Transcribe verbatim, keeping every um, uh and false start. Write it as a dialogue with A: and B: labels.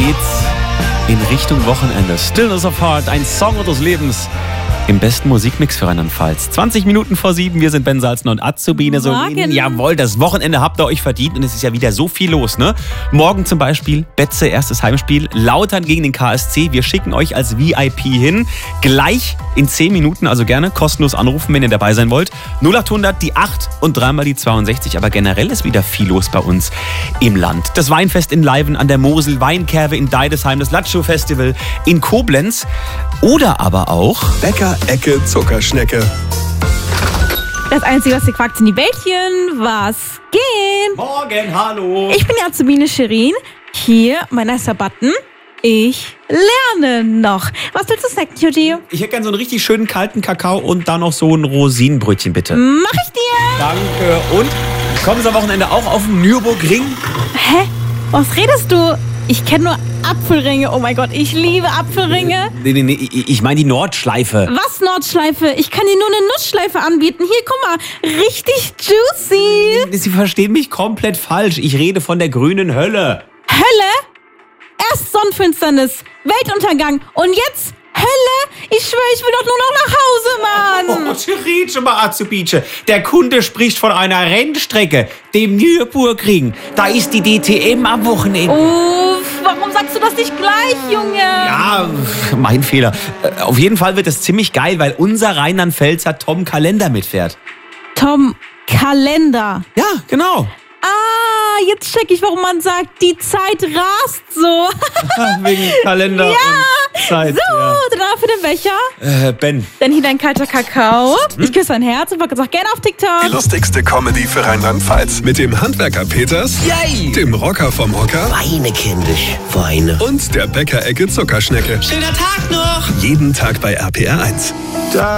A: geht's in Richtung Wochenende. Stillness of Heart, ein Song unseres Lebens. Im besten Musikmix für Rheinland-Pfalz. zwanzig Minuten vor sieben, wir sind Ben Salzner und Azubine Solin. Jawohl, das Wochenende habt ihr euch verdient und es ist ja wieder so viel los, ne? Morgen zum Beispiel Betze, erstes Heimspiel, Lautern gegen den K S C. Wir schicken euch als V I P hin. Gleich in zehn Minuten, also gerne kostenlos anrufen, wenn ihr dabei sein wollt. null achthundert, die acht und dreimal die zweiundsechzig. Aber generell ist wieder viel los bei uns im Land. Das Weinfest in Leiven an der Mosel, Weinkerve in Deidesheim, das Latschow-Festival in Koblenz oder aber auch
B: Bäcker Ecke Zuckerschnecke.
C: Das Einzige, was ihr quakt, sind die Bällchen. Was geht?
A: Morgen, hallo.
C: Ich bin die Azubine Shirin. Hier mein erster Button. Ich lerne noch. Was willst du snacken, Cutie?
A: Ich hätte gerne so einen richtig schönen kalten Kakao und dann noch so ein Rosinenbrötchen, bitte.
C: Mach ich dir.
A: Danke. Und kommen Sie am Wochenende auch auf den Nürburgring?
C: Hä? Was redest du? Ich kenne nur Apfelringe. Oh mein Gott, ich liebe Apfelringe.
A: Nee, nee, nee, ich meine die Nordschleife.
C: Was Nordschleife? Ich kann dir nur eine Nussschleife anbieten. Hier, guck mal. Richtig juicy.
A: Sie verstehen mich komplett falsch. Ich rede von der grünen Hölle.
C: Hölle? Erst Sonnenfinsternis, Weltuntergang und jetzt Hölle? Ich schwöre, ich will doch nur noch nach Hause, Mann.
A: Oh, Shirin, schon mal Azubice. Der Kunde spricht von einer Rennstrecke, dem Nürburgring. Da ist die D T M am Wochenende.
C: Uff, warum sagst du das nicht gleich, Junge?
A: Ja, mein Fehler. Auf jeden Fall wird es ziemlich geil, weil unser Rheinland-Pfälzer Tom Kalender mitfährt.
C: Tom Kalender.
A: Ja, genau.
C: Ah, jetzt check ich, warum man sagt, die Zeit rast so.
A: Wegen Kalender
C: ja,
A: und Zeit.
C: So,
A: ja.
C: dann für den Becher.
A: Äh, Ben.
C: Dann hier dein kalter Kakao. Hm? Ich küsse dein Herz und sag gerne auf TikTok.
B: Die lustigste Comedy für Rheinland-Pfalz. Mit dem Handwerker Peters,
D: Yay.
B: Dem Rocker vom Hocker
D: Weine, kindisch, Weine.
B: und der Bäcker Ecke Zuckerschnecke.
D: Schöner Tag noch.
B: Jeden Tag bei R P R eins.